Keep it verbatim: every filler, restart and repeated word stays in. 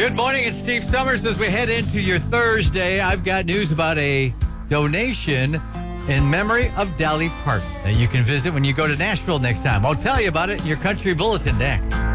Good morning, it's Steve Summers. As we head into your Thursday, I've got news about a donation in memory of Dolly Parton that you can visit when you go to Nashville next time. I'll tell you about it in your Country Bulletin next.